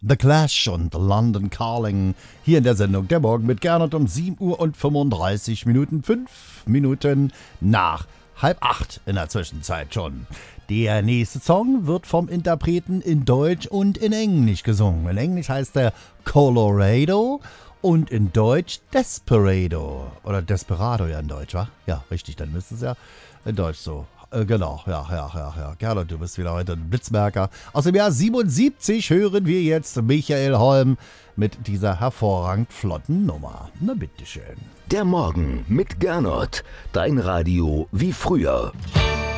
The Clash und London Calling hier in der Sendung Der Morgen mit Gernot um 7 Uhr und 35 Minuten, 5 Minuten nach 7:30 in der Zwischenzeit schon. Der nächste Song wird vom Interpreten in Deutsch und in Englisch gesungen. In Englisch heißt er Colorado und in Deutsch Desperado. Oder Desperado ja in Deutsch, wa? Ja, richtig, dann müsste es ja in Deutsch so. Genau, ja. Gernot, du bist wieder heute ein Blitzmerker. Aus dem Jahr 77 hören wir jetzt Michael Holm mit dieser hervorragend flotten Nummer. Na bitteschön. Der Morgen mit Gernot. Dein Radio wie früher.